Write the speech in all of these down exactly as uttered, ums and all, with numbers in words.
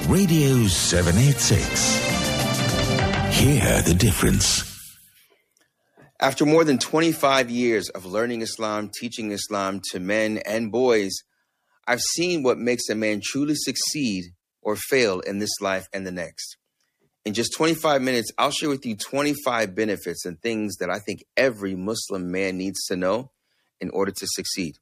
Radio seven eighty-six. Hear the difference. After more than twenty-five years of learning Islam, teaching Islam to men and boys, I've seen what makes a man truly succeed or fail in this life and the next. In just twenty-five minutes, I'll share with you twenty-five benefits and things that I think every Muslim man needs to know in order to succeed.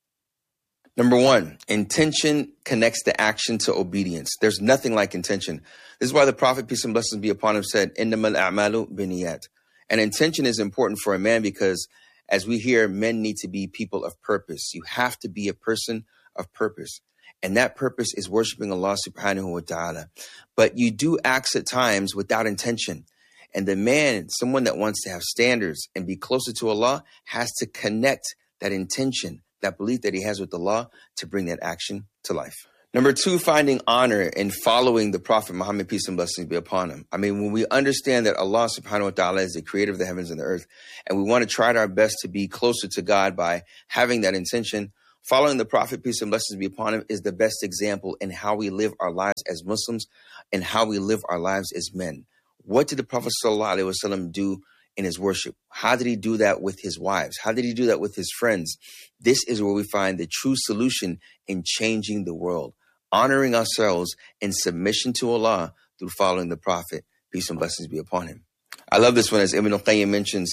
Number one, intention connects the action to obedience. There's nothing like intention. This is why the Prophet, peace and blessings be upon him, said, "Innamal a'malu binniyat." And intention is important for a man because, as we hear, men need to be people of purpose. You have to be a person of purpose. And that purpose is worshiping Allah subhanahu wa ta'ala. But you do acts at times without intention. And the man, someone that wants to have standards and be closer to Allah, has to connect that intention, that belief that he has with Allah, to bring that action to life. Number two, finding honor in following the Prophet Muhammad, peace and blessings be upon him. I mean, when we understand that Allah subhanahu wa ta'ala is the creator of the heavens and the earth, and we want to try our best to be closer to God by having that intention, following the Prophet, peace and blessings be upon him, is the best example in how we live our lives as Muslims and how we live our lives as men. What did the Prophet sallallahu alaihi wasallam do in his worship? How did he do that with his wives? How did he do that with his friends? This is where we find the true solution in changing the world, honoring ourselves in submission to Allah through following the Prophet, peace and blessings be upon him. I love this one, as Ibn al-Qayyim mentions,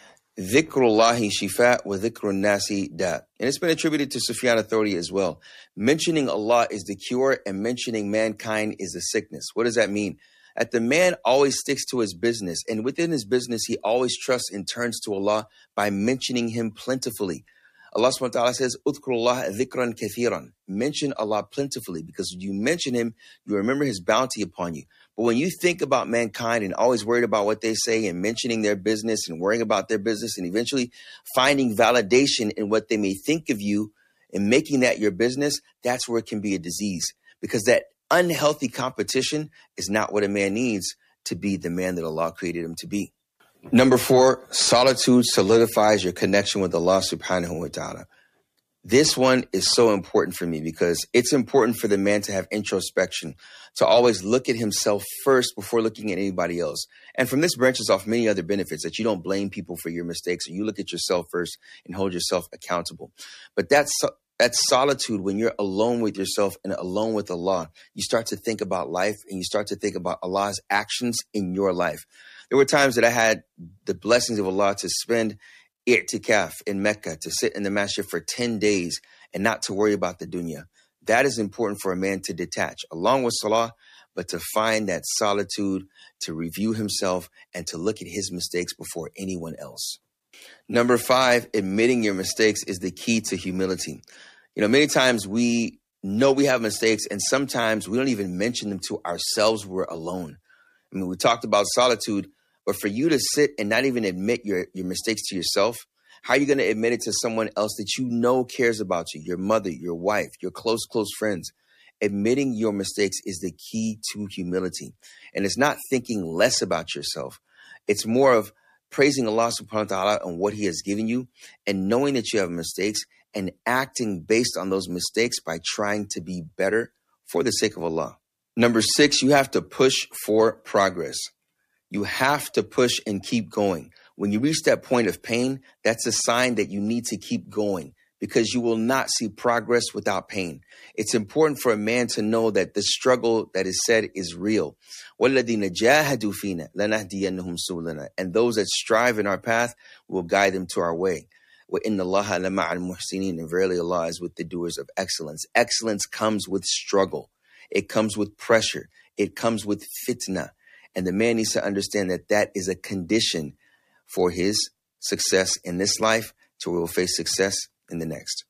Dhikrullahi shifa wa dhikrun nasi da. And it's been attributed to Sufyan al-Thawri as well. Mentioning Allah is the cure and mentioning mankind is the sickness. What does that mean? That the man always sticks to his business, and within his business, he always trusts and turns to Allah by mentioning him plentifully. Allah subhanahu wa ta'ala says, Udhkurullah dhikran kathiran. Mention Allah plentifully, because when you mention him, you remember his bounty upon you. But when you think about mankind and always worried about what they say and mentioning their business and worrying about their business and eventually finding validation in what they may think of you and making that your business, that's where it can be a disease, because that unhealthy competition is not what a man needs to be the man that Allah created him to be. Number four, solitude solidifies your connection with Allah subhanahu wa ta'ala. This one is so important for me because it's important for the man to have introspection, to always look at himself first before looking at anybody else. And from this branches off many other benefits, that you don't blame people for your mistakes, or you look at yourself first and hold yourself accountable. But that's That solitude, when you're alone with yourself and alone with Allah, you start to think about life and you start to think about Allah's actions in your life. There were times that I had the blessings of Allah to spend i'tikaf in Mecca, to sit in the masjid for ten days and not to worry about the dunya. That is important for a man to detach, along with salah, but to find that solitude, to review himself and to look at his mistakes before anyone else. Number five, admitting your mistakes is the key to humility. You know, many times we know we have mistakes, and sometimes we don't even mention them to ourselves when we're alone. I mean, we talked about solitude, but for you to sit and not even admit your, your mistakes to yourself, how are you going to admit it to someone else that you know cares about you, your mother, your wife, your close, close friends? Admitting your mistakes is the key to humility. And it's not thinking less about yourself. It's more of praising Allah subhanahu wa ta'ala on what he has given you and knowing that you have mistakes and acting based on those mistakes by trying to be better for the sake of Allah. Number six, you have to push for progress. You have to push and keep going. When you reach that point of pain, that's a sign that you need to keep going, because you will not see progress without pain. It's important for a man to know that the struggle that is said is real. وَالَّذِينَ جَاهَدُوا فِينَا لَنَهْدِيَنَّهُمْ سُبُلَنَا. And those that strive in our path will guide them to our way. وَإِنَّ اللَّهَ لَمَعَ الْمُحْسِنِينَ. And verily Allah is with the doers of excellence. Excellence comes with struggle. It comes with pressure. It comes with fitna. And the man needs to understand that that is a condition for his success in this life, so we will face success in the next.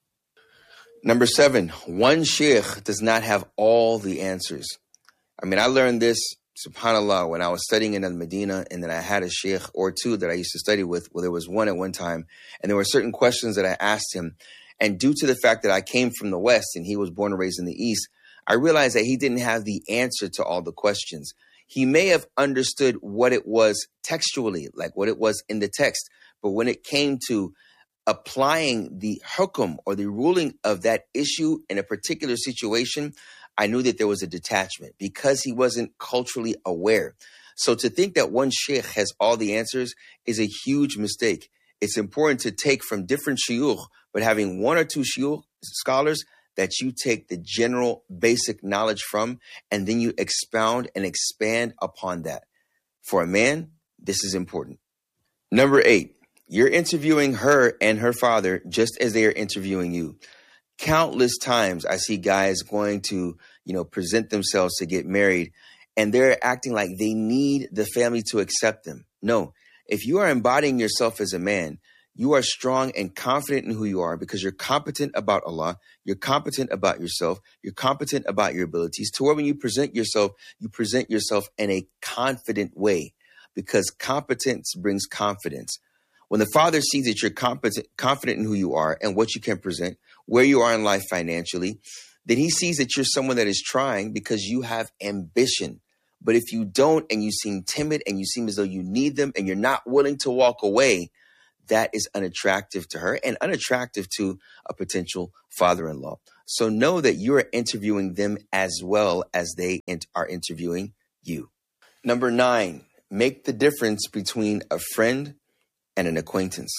Number seven, one sheikh does not have all the answers. I mean, I learned this, subhanAllah, when I was studying in Al-Medina, and then I had a sheikh or two that I used to study with. Well, there was one at one time, and there were certain questions that I asked him. And due to the fact that I came from the West and he was born and raised in the East, I realized that he didn't have the answer to all the questions. He may have understood what it was textually, like what it was in the text, but when it came to applying the hukum or the ruling of that issue in a particular situation, I knew that there was a detachment because he wasn't culturally aware. So to think that one sheikh has all the answers is a huge mistake. It's important to take from different shuyukh, but having one or two shuyukh scholars that you take the general basic knowledge from, and then you expound and expand upon that. For a man, this is important. Number eight, you're interviewing her and her father just as they are interviewing you. Countless times I see guys going to, you know, present themselves to get married, and they're acting like they need the family to accept them. No, if you are embodying yourself as a man, you are strong and confident in who you are because you're competent about Allah, you're competent about yourself, you're competent about your abilities, to where when you present yourself, you present yourself in a confident way, because competence brings confidence. When the father sees that you're competent, confident in who you are and what you can present, where you are in life financially, then he sees that you're someone that is trying because you have ambition. But if you don't, and you seem timid and you seem as though you need them and you're not willing to walk away, that is unattractive to her and unattractive to a potential father-in-law. So know that you are interviewing them as well as they are interviewing you. Number nine, make the difference between a friend and an acquaintance.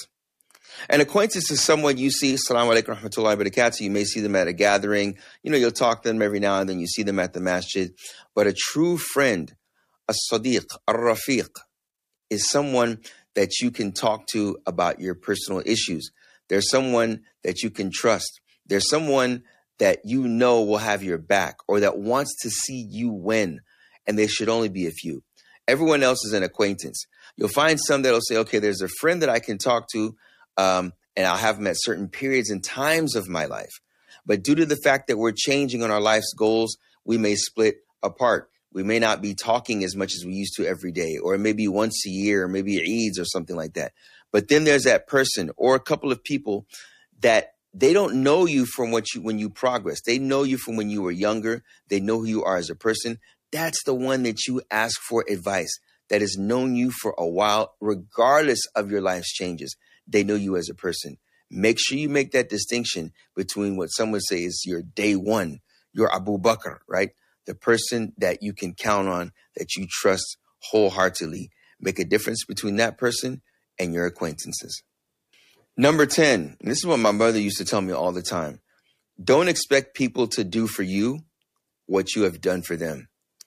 An acquaintance is someone you see, Assalamu alaikum rahmatullahi wa barakatuh. You may see them at a gathering. You know, you'll talk to them every now and then. You see them at the masjid. But a true friend, a sadiq, a rafiq, is someone that you can talk to about your personal issues. There's someone that you can trust. There's someone that you know will have your back or that wants to see you win. And there should only be a few. Everyone else is an acquaintance. You'll find some that'll say, okay, there's a friend that I can talk to, um, and I'll have them at certain periods and times of my life. But due to the fact that we're changing on our life's goals, we may split apart. We may not be talking as much as we used to every day, or maybe once a year, or maybe Eids or something like that. But then there's that person or a couple of people that they don't know you from what you when you progress. They know you from when you were younger. They know who you are as a person. That's the one that you ask for advice, that has known you for a while, regardless of your life's changes. They know you as a person. Make sure you make that distinction between what some would say is your day one, your Abu Bakr, right? The person that you can count on, that you trust wholeheartedly. Make a difference between that person and your acquaintances. Number ten, and this is what my mother used to tell me all the time. Don't expect people to do for you what you have done for them.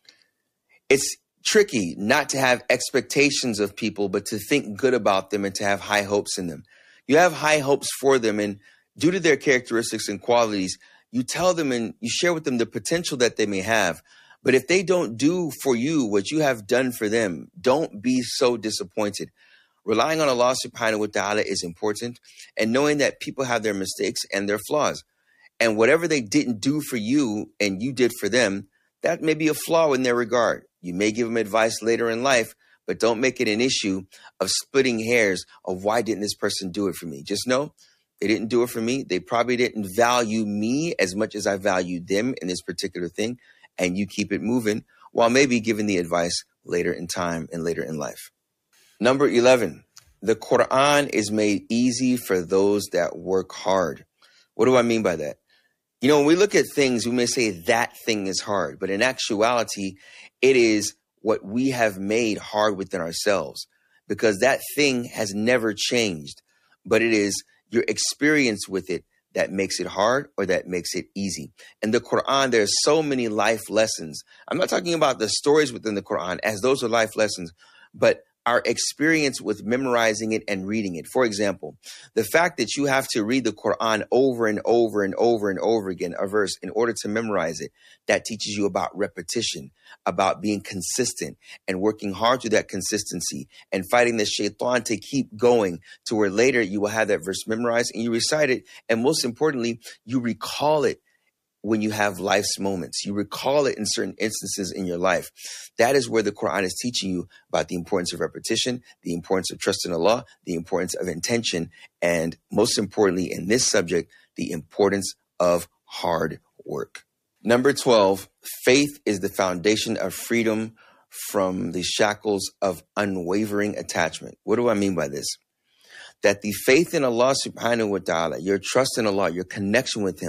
It's tricky not to have expectations of people, but to think good about them and to have high hopes in them. You have high hopes for them, and due to their characteristics and qualities, you tell them and you share with them the potential that they may have. But if they don't do for you what you have done for them, don't be so disappointed. Relying on Allah subhanahu wa ta'ala is important, and knowing that people have their mistakes and their flaws. And whatever they didn't do for you and you did for them, that may be a flaw in their regard. You may give them advice later in life, but don't make it an issue of splitting hairs of why didn't this person do it for me. Just know they didn't do it for me. They probably didn't value me as much as I valued them in this particular thing. And you keep it moving while maybe giving the advice later in time and later in life. Number eleven, the Quran is made easy for those that work hard. What do I mean by that? You know, when we look at things, we may say that thing is hard, but in actuality, it is what we have made hard within ourselves, because that thing has never changed, but it is your experience with it that makes it hard or that makes it easy. In the Quran, there are so many life lessons. I'm not talking about the stories within the Quran, as those are life lessons, but our experience with memorizing it and reading it. For example, the fact that you have to read the Quran over and over and over and over again, a verse, in order to memorize it, that teaches you about repetition, about being consistent and working hard through that consistency and fighting the shaitan to keep going to where later you will have that verse memorized and you recite it. And most importantly, you recall it when you have life's moments. You recall it in certain instances in your life. That is where the Quran is teaching you about the importance of repetition, the importance of trust in Allah, the importance of intention, and most importantly in this subject, the importance of hard work. Number twelve, faith is the foundation of freedom from the shackles of unwavering attachment. What do I mean by this? That the faith in Allah subhanahu wa ta'ala, your trust in Allah, your connection with Him,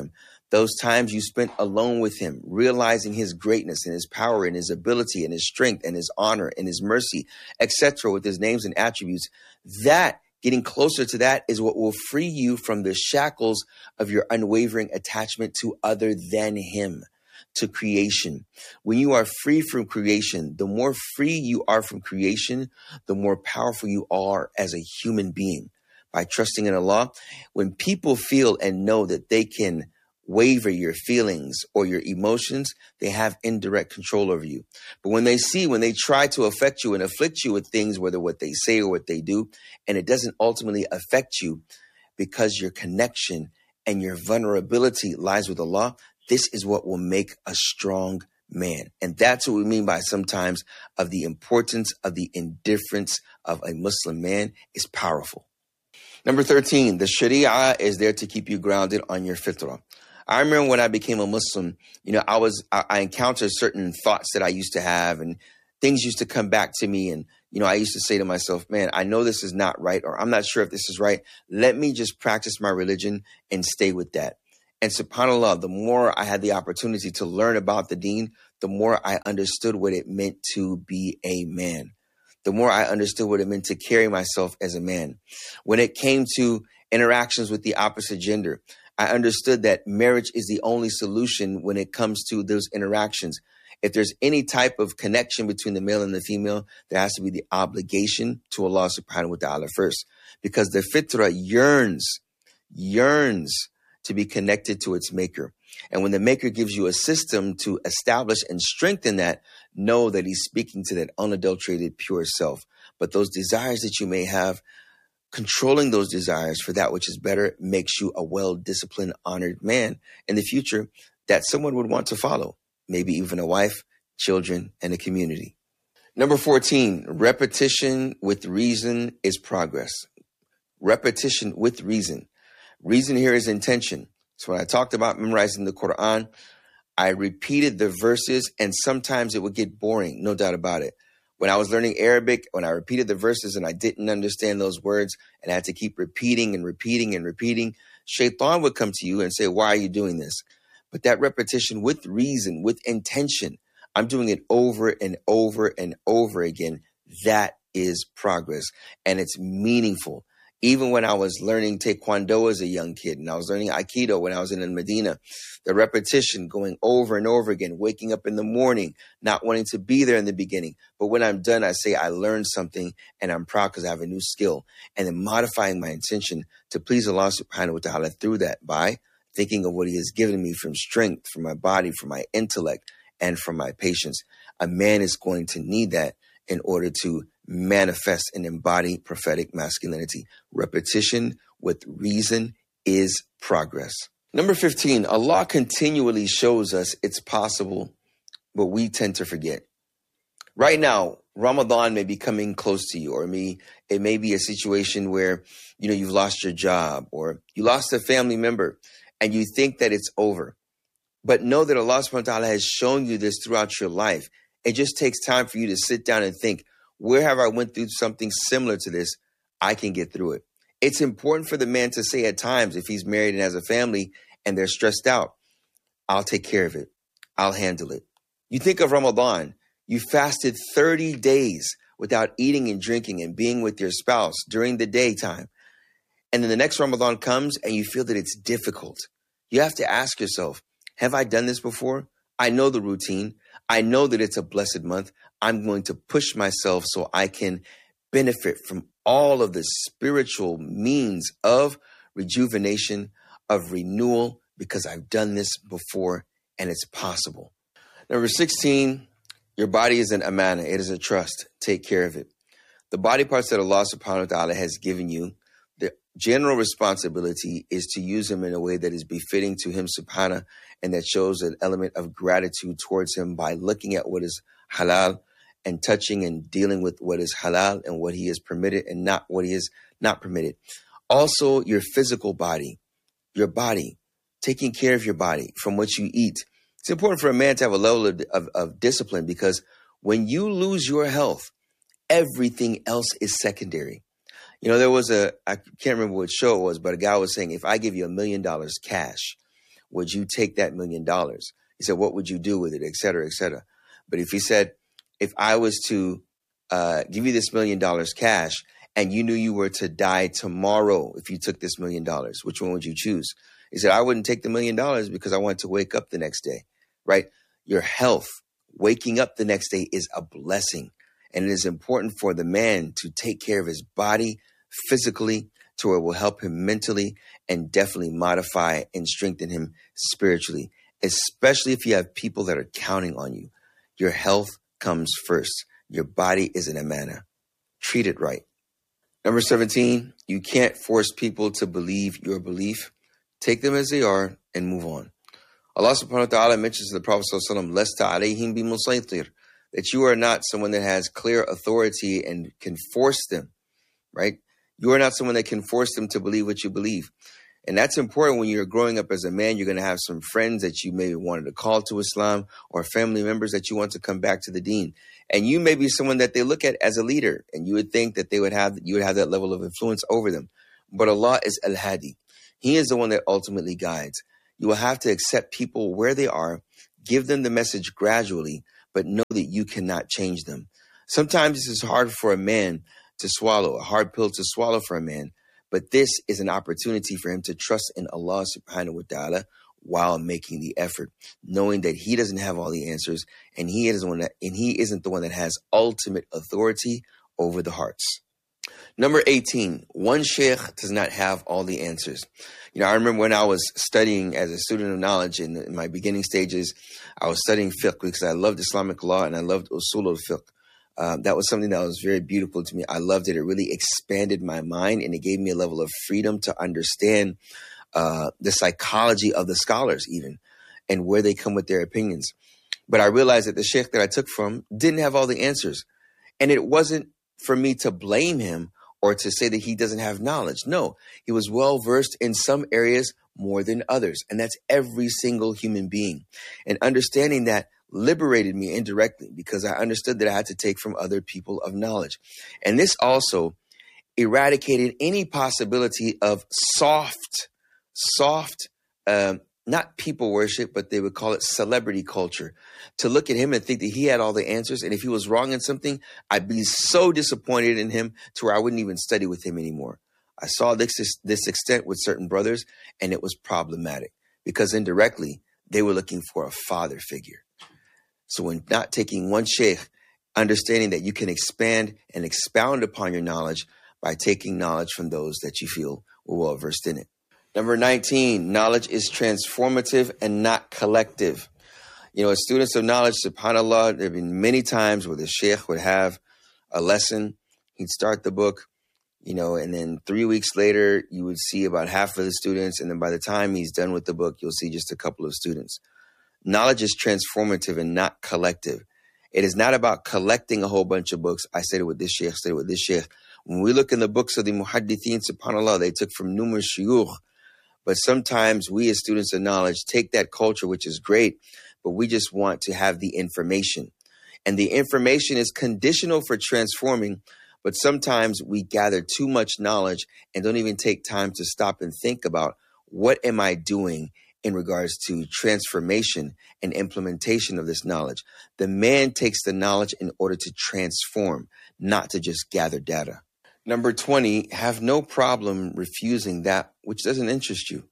Those times you spent alone with him, realizing his greatness and his power and his ability and his strength and his honor and his mercy, et cetera, with his names and attributes, that getting closer to that is what will free you from the shackles of your unwavering attachment to other than him, to creation. When you are free from creation, the more free you are from creation, the more powerful you are as a human being. By trusting in Allah, when people feel and know that they can waver your feelings or your emotions, they have indirect control over you. But when they see, when they try to affect you and afflict you with things, whether what they say or what they do, and it doesn't ultimately affect you because your connection and your vulnerability lies with Allah, this is what will make a strong man. And that's what we mean by sometimes of the importance of the indifference of a Muslim man is powerful. Number thirteen, the Sharia is there to keep you grounded on your fitrah. I remember when I became a Muslim, you know, I was, I, I encountered certain thoughts that I used to have and things used to come back to me. And, you know, I used to say to myself, man, I know this is not right, or I'm not sure if this is right. Let me just practice my religion and stay with that. And subhanAllah, the more I had the opportunity to learn about the deen, the more I understood what it meant to be a man. The more I understood what it meant to carry myself as a man. When it came to interactions with the opposite gender, I understood that marriage is the only solution when it comes to those interactions. If there's any type of connection between the male and the female, there has to be the obligation to Allah subhanahu wa ta'ala first. Because the fitrah yearns, yearns to be connected to its maker. And when the maker gives you a system to establish and strengthen that, know that he's speaking to that unadulterated pure self. But those desires that you may have, controlling those desires for that which is better makes you a well-disciplined, honored man in the future that someone would want to follow, maybe even a wife, children, and a community. Number fourteen, repetition with reason is progress. Repetition with reason. Reason here is intention. So when I talked about memorizing the Quran, I repeated the verses and sometimes it would get boring, no doubt about it. When I was learning Arabic, when I repeated the verses and I didn't understand those words and I had to keep repeating and repeating and repeating, Shaitan would come to you and say, why are you doing this? But that repetition with reason, with intention, I'm doing it over and over and over again. That is progress and it's meaningful. Even when I was learning Taekwondo as a young kid and I was learning Aikido when I was in Medina, the repetition going over and over again, waking up in the morning, not wanting to be there in the beginning. But when I'm done, I say I learned something and I'm proud because I have a new skill. And then modifying my intention to please Allah subhanahu wa ta'ala through that by thinking of what he has given me from strength, from my body, from my intellect, and from my patience. A man is going to need that in order to manifest and embody prophetic masculinity. Repetition with reason is progress. Number fifteen, Allah continually shows us it's possible, but we tend to forget. Right now, Ramadan may be coming close to you, or me, it may be a situation where, you know, you've lost your job or you lost a family member and you think that it's over. But know that Allah subhanahu wa ta'ala has shown you this throughout your life. It just takes time for you to sit down and think, where have I went through something similar to this? I can get through it. It's important for the man to say at times, if he's married and has a family and they're stressed out, I'll take care of it. I'll handle it. You think of Ramadan, you fasted thirty days without eating and drinking and being with your spouse during the daytime. And then the next Ramadan comes and you feel that it's difficult. You have to ask yourself, have I done this before? I know the routine. I know that it's a blessed month. I'm going to push myself so I can benefit from all of the spiritual means of rejuvenation, of renewal, because I've done this before and it's possible. Number sixteen, your body is an amana. It is a trust. Take care of it. The body parts that Allah subhanahu wa ta'ala has given you, the general responsibility is to use them in a way that is befitting to him subhanahu, and that shows an element of gratitude towards him by looking at what is halal and touching and dealing with what is halal and what he has permitted and not what he has not permitted. Also, your physical body, your body, taking care of your body from what you eat. It's important for a man to have a level of, of, of discipline, because when you lose your health, everything else is secondary. You know, there was a, I can't remember what show it was, but a guy was saying, if I give you a million dollars cash, would you take that million dollars? He said, what would you do with it, et cetera, et cetera. But if he said, if I was to uh, give you this million dollars cash and you knew you were to die tomorrow if you took this million dollars, which one would you choose? He said, I wouldn't take the million dollars because I want to wake up the next day, right? Your health, waking up the next day is a blessing. And it is important for the man to take care of his body physically to where it will help him mentally and definitely modify and strengthen him spiritually, especially if you have people that are counting on you. Your health comes first. Your body is an amana. Treat it right. Number seventeen, you can't force people to believe your belief. Take them as they are and move on. Allah subhanahu wa ta'ala mentions to the Prophet sallallahu alaihi wasallam, Lesta alayhim bimusaytir, that you are not someone that has clear authority and can force them, right? You are not someone that can force them to believe what you believe. And that's important when you're growing up as a man. You're going to have some friends that you maybe wanted to call to Islam or family members that you want to come back to the deen. And you may be someone that they look at as a leader and you would think that they would have, you would have that level of influence over them. But Allah is Al-Hadi. He is the one that ultimately guides. You will have to accept people where they are, give them the message gradually, but know that you cannot change them. Sometimes this is hard for a man to swallow, a hard pill to swallow for a man, but this is an opportunity for him to trust in Allah subhanahu wa ta'ala while making the effort, knowing that he doesn't have all the answers and he is the one that, and he isn't the one that has ultimate authority over the hearts. Number eighteen, one sheikh does not have all the answers. You know, I remember when I was studying as a student of knowledge in, in my beginning stages, I was studying fiqh because I loved Islamic law and I loved usul al-fiqh. Um, that was something that was very beautiful to me. I loved it. It really expanded my mind and it gave me a level of freedom to understand uh, the psychology of the scholars even and where they come with their opinions. But I realized that the sheikh that I took from didn't have all the answers. And it wasn't for me to blame him or to say that he doesn't have knowledge. No, he was well versed in some areas more than others. And that's every single human being. And understanding that liberated me indirectly because I understood that I had to take from other people of knowledge. And this also eradicated any possibility of soft, soft, um, not people worship, but they would call it celebrity culture. To look at him and think that he had all the answers. And if he was wrong in something, I'd be so disappointed in him to where I wouldn't even study with him anymore. I saw this, this extent with certain brothers, and it was problematic because indirectly they were looking for a father figure. So when not taking one sheikh, understanding that you can expand and expound upon your knowledge by taking knowledge from those that you feel were well versed in it. Number nineteen, knowledge is transformative and not collective. You know, as students of knowledge, subhanAllah, there have been many times where the sheikh would have a lesson, he'd start the book, you know, and then three weeks later, you would see about half of the students. And then by the time he's done with the book, you'll see just a couple of students. Knowledge is transformative and not collective. It is not about collecting a whole bunch of books. I said it with this sheikh, I said it with this sheikh. When we look in the books of the muhaddithin, subhanAllah, they took from numerous shuyukh. But sometimes we as students of knowledge take that culture, which is great, but we just want to have the information. And the information is conditional for transforming, but sometimes we gather too much knowledge and don't even take time to stop and think about what am I doing in regards to transformation and implementation of this knowledge. The man takes the knowledge in order to transform, not to just gather data. Number twenty, have no problem refusing that which doesn't interest you.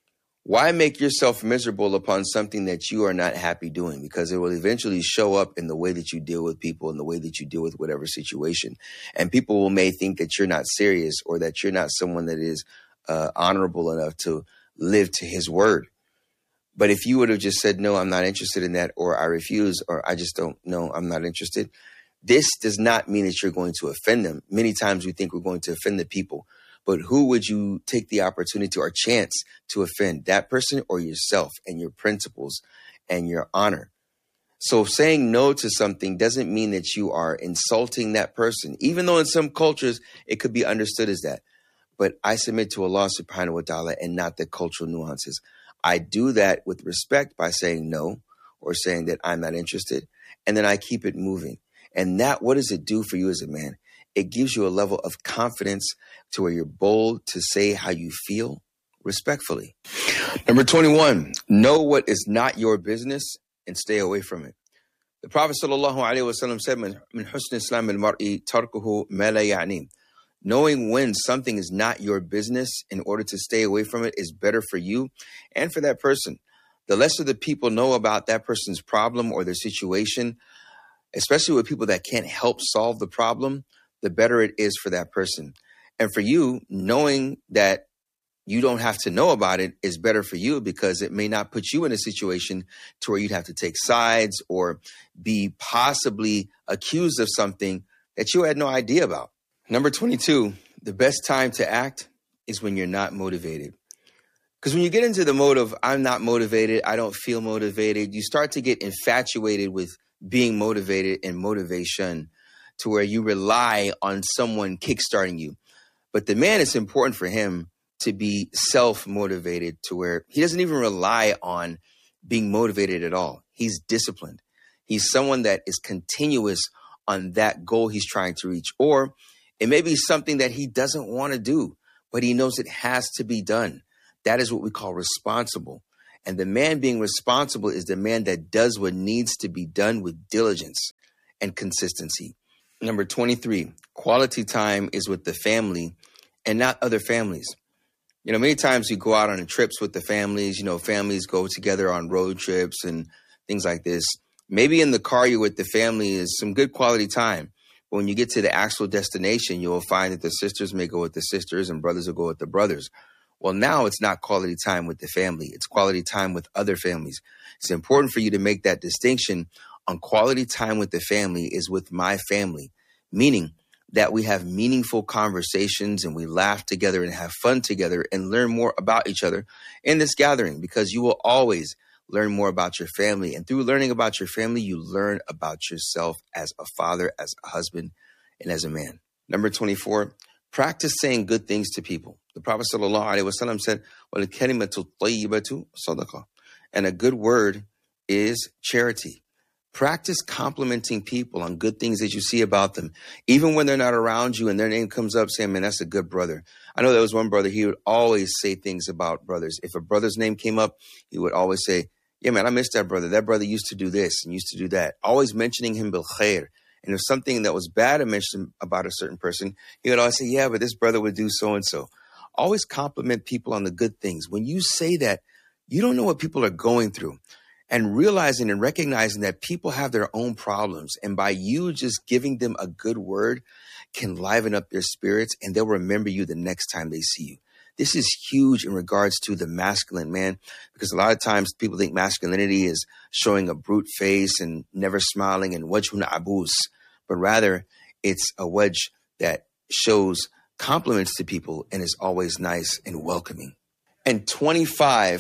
Why make yourself miserable upon something that you are not happy doing? Because it will eventually show up in the way that you deal with people and the way that you deal with whatever situation. And people will may think that you're not serious or that you're not someone that is uh, honorable enough to live to his word. But if you would have just said, no, I'm not interested in that, or I refuse, or I just don't know, I'm not interested, this does not mean that you're going to offend them. Many times we think we're going to offend the people, but who would you take the opportunity or chance to offend, that person or yourself and your principles and your honor? So saying no to something doesn't mean that you are insulting that person, even though in some cultures it could be understood as that. But I submit to Allah subhanahu wa ta'ala and not the cultural nuances. I do that with respect by saying no or saying that I'm not interested, and then I keep it moving. And that, what does it do for you as a man? It gives you a level of confidence to where you're bold to say how you feel respectfully. Number twenty-one, know what is not your business and stay away from it. The Prophet sallallahu alaihi wasallam said, "Min husn Islam al-mar'i tarkuhu ma la ya'ni." Knowing when something is not your business in order to stay away from it is better for you and for that person. The lesser the people know about that person's problem or their situation, especially with people that can't help solve the problem, the better it is for that person. And for you, knowing that you don't have to know about it is better for you because it may not put you in a situation to where you'd have to take sides or be possibly accused of something that you had no idea about. Number twenty-two, the best time to act is when you're not motivated. Because when you get into the mode of, I'm not motivated, I don't feel motivated, you start to get infatuated with being motivated and motivation to where you rely on someone kickstarting you. But the man, it's important for him to be self-motivated to where he doesn't even rely on being motivated at all. He's disciplined. He's someone that is continuous on that goal he's trying to reach. Or it may be something that he doesn't want to do, but he knows it has to be done. That is what we call responsible. And the man being responsible is the man that does what needs to be done with diligence and consistency. Number twenty-three, quality time is with the family and not other families. You know, many times you go out on trips with the families, you know, families go together on road trips and things like this. Maybe in the car you're with the family is some good quality time. But when you get to the actual destination, you will find that the sisters may go with the sisters and brothers will go with the brothers. Well, now it's not quality time with the family. It's quality time with other families. It's important for you to make that distinction on quality time with the family is with my family, meaning that we have meaningful conversations and we laugh together and have fun together and learn more about each other in this gathering, because you will always learn more about your family. And through learning about your family, you learn about yourself as a father, as a husband, and as a man. Number twenty-four, practice saying good things to people. The Prophet sallallahu alaihi wasallam said, وَالْكَلِمَةُ الطَّيِّبَةُ صَدَقَةٌ. And a good word is charity. Practice complimenting people on good things that you see about them, even when they're not around you and their name comes up saying, man, that's a good brother. I know there was one brother, he would always say things about brothers. If a brother's name came up, he would always say, yeah, man, I miss that brother. That brother used to do this and used to do that. Always mentioning him bil khair. And if something that was bad to mention about a certain person, he would always say, yeah, but this brother would do so-and-so. Always compliment people on the good things. When you say that, you don't know what people are going through. And realizing and recognizing that people have their own problems. And by you just giving them a good word can liven up their spirits and they'll remember you the next time they see you. This is huge in regards to the masculine man, because a lot of times people think masculinity is showing a brute face and never smiling and wajhun abus, but rather it's a wedge that shows compliments to people and is always nice and welcoming. And twenty-five,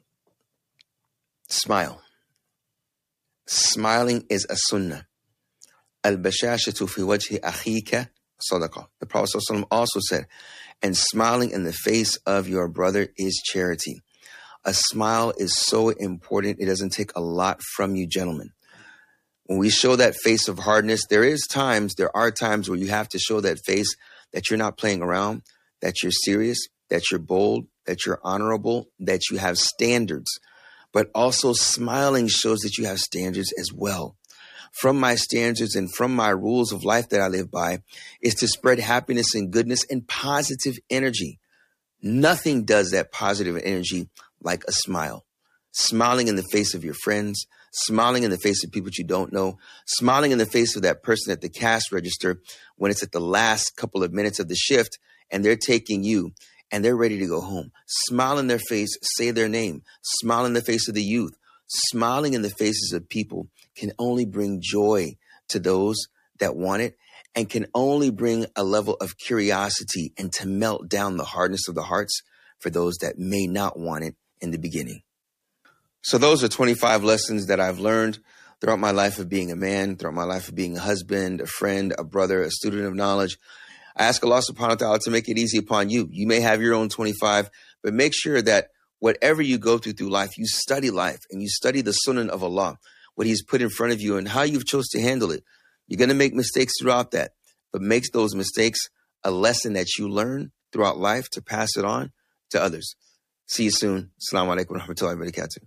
smile. Smiling is a sunnah. Al-bashashatu fi wajhi akhika sadaqah. The Prophet ﷺ also said, and smiling in the face of your brother is charity. A smile is so important. It doesn't take a lot from you, gentlemen. When we show that face of hardness, there is times, there are times where you have to show that face that you're not playing around, that you're serious, that you're bold, that you're honorable, that you have standards. But also smiling shows that you have standards as well. From my standards and from my rules of life that I live by is to spread happiness and goodness and positive energy. Nothing does that positive energy like a smile. Smiling in the face of your friends, smiling in the face of people you don't know, smiling in the face of that person at the cash register when it's at the last couple of minutes of the shift and they're taking you and they're ready to go home. Smile in their face, say their name. Smile in the face of the youth. Smiling in the faces of people can only bring joy to those that want it and can only bring a level of curiosity and to melt down the hardness of the hearts for those that may not want it in the beginning. So those are twenty-five lessons that I've learned throughout my life of being a man, throughout my life of being a husband, a friend, a brother, a student of knowledge. I ask Allah subhanahu wa ta'ala to make it easy upon you. You may have your own twenty-five, but make sure that whatever you go through through life, you study life and you study the sunnah of Allah, what he's put in front of you and how you've chose to handle it. You're going to make mistakes throughout that, but make those mistakes a lesson that you learn throughout life to pass it on to others. See you soon. Assalamu alaikum wa rahmatullahi wa barakatuh.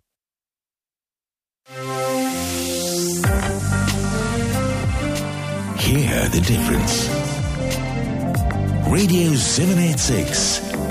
Hear the difference. Radio seven eighty-six.